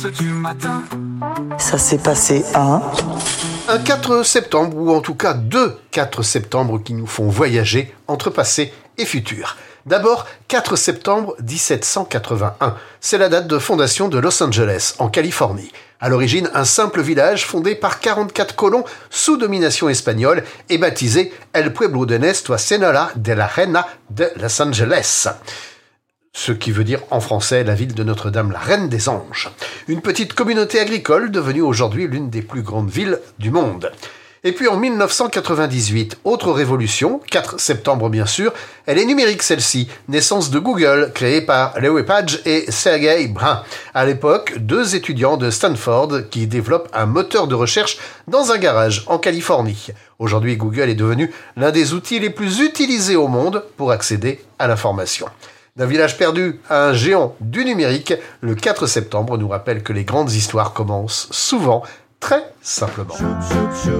Ça s'est passé un 4 septembre, ou en tout cas 4 septembre qui nous font voyager entre passé et futur. D'abord, 4 septembre 1781. C'est la date de fondation de Los Angeles, en Californie. À l'origine, un simple village fondé par 44 colons sous domination espagnole et baptisé El Pueblo de Nuestra Señora de la Reina de Los Angeles. Ce qui veut dire en français la ville de Notre-Dame, la Reine des Anges. Une petite communauté agricole devenue aujourd'hui l'une des plus grandes villes du monde. Et puis en 1998, autre révolution, 4 septembre bien sûr, elle est numérique celle-ci, naissance de Google, créée par Larry Page et Sergey Brin. À l'époque, 2 étudiants de Stanford qui développent un moteur de recherche dans un garage en Californie. Aujourd'hui, Google est devenu l'un des outils les plus utilisés au monde pour accéder à l'information. D'un village perdu à un géant du numérique, le 4 septembre nous rappelle que les grandes histoires commencent souvent très simplement.